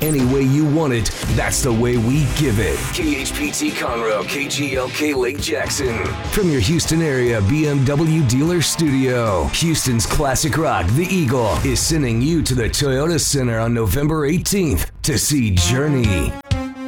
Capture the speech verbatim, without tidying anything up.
any way you want it. That's the way we give it. K H P T Conroe, K G L K Lake Jackson. From your Houston area B M W dealer studio, Houston's classic rock, The Eagle, is sending you to the Toyota Center on November eighteenth to see Journey.